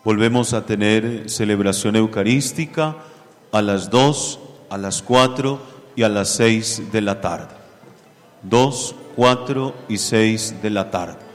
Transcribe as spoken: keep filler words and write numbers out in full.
Volvemos a tener celebración eucarística a las dos, a las cuatro y a las seis de la tarde. Dos, cuatro y seis de la tarde.